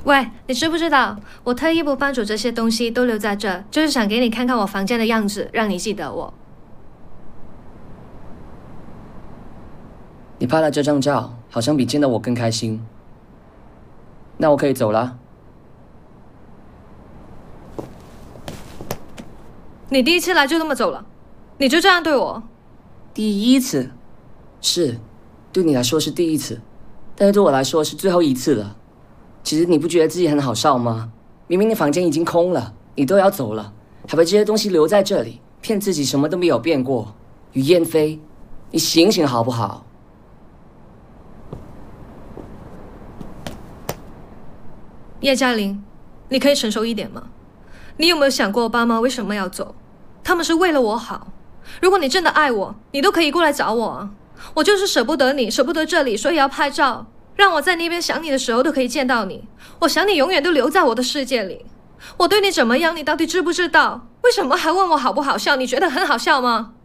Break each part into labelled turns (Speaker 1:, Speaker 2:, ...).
Speaker 1: 喂，你知不知道，我特意不搬走这些东西，都留在这，就是想给你看看我房间的样子，让你记得我。
Speaker 2: 你拍了这张照，好像比见到我更开心。那我可以走了。
Speaker 1: 你第一次来就这么走了？你就这样对我？
Speaker 2: 第一次，是，对你来说是第一次，但是对我来说是最后一次了。其实你不觉得自己很好笑吗？明明你房间已经空了，你都要走了，还把这些东西留在这里，骗自己什么都没有变过。于燕飞，你醒醒好不好？
Speaker 1: 叶嘉玲，你可以成熟一点吗？你有没有想过我爸妈为什么要走？他们是为了我好。如果你真的爱我，你都可以过来找我啊。我就是舍不得你，舍不得这里，所以要拍照，让我在那边想你的时候都可以见到你。我想你永远都留在我的世界里。我对你怎么样，你到底知不知道？为什么还问我好不好笑？你觉得很好笑吗？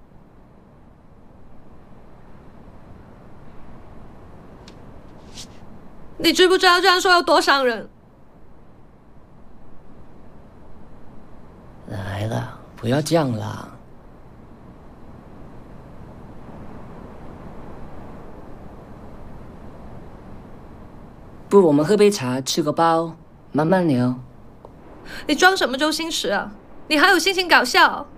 Speaker 1: 你知不知道这样说有多伤人？
Speaker 2: 来了，不要这样啦。不如我们喝杯茶，吃个包，慢慢聊。
Speaker 1: 你装什么周星驰啊？你还有心情搞笑？